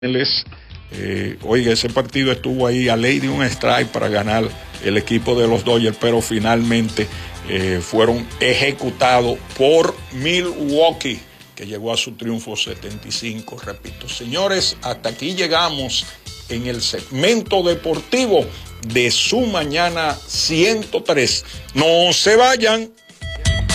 Oiga, ese partido estuvo ahí a ley de un strike para ganar el equipo de los Dodgers, pero finalmente fueron ejecutados por Milwaukee, que llegó a su triunfo 75, repito. Señores, hasta aquí llegamos en el segmento deportivo de Su Mañana 103. No se vayan.